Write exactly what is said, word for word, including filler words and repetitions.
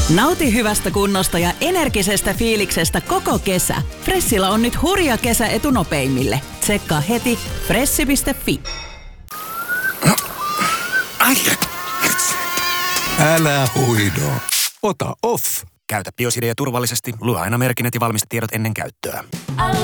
Nauti hyvästä kunnosta ja energisestä fiiliksestä koko kesä. Fressillä on nyt hurja kesäetu nopeimille. Tsekkaa heti fressi piste fi. Älä huido. Ota off. Käytä Biosidea turvallisesti. Lue aina merkinnät ja valmistetiedot ennen käyttöä.